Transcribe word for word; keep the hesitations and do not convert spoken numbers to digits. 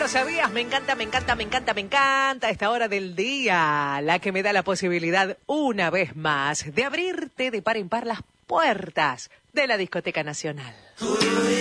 lo sabías, me encanta, me encanta, me encanta, me encanta esta hora del día, la que me da la posibilidad una vez más de abrirte de par en par las puertas de la Discoteca Nacional.